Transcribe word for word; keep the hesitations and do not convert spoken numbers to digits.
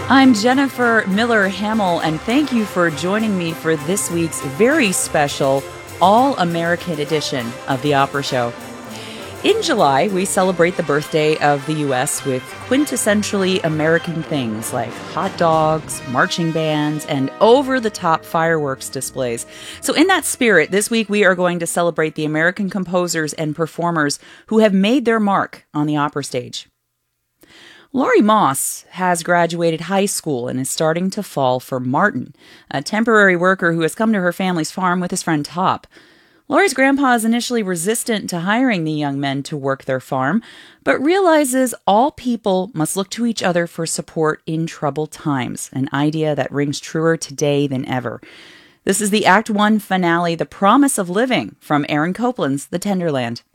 I'm Jennifer Miller Hamill, and thank you for joining me for this week's very special All-American edition of the Opera Show. In July, we celebrate the birthday of the U S with quintessentially American things like hot dogs, marching bands, and over-the-top fireworks displays. So in that spirit, this week we are going to celebrate the American composers and performers who have made their mark on the opera stage. Laurie Moss has graduated high school and is starting to fall for Martin, a temporary worker who has come to her family's farm with his friend Top. Laurie's grandpa is initially resistant to hiring the young men to work their farm, but realizes all people must look to each other for support in troubled times, an idea that rings truer today than ever. This is the Act One finale, The Promise of Living, from Aaron Copland's The Tenderland.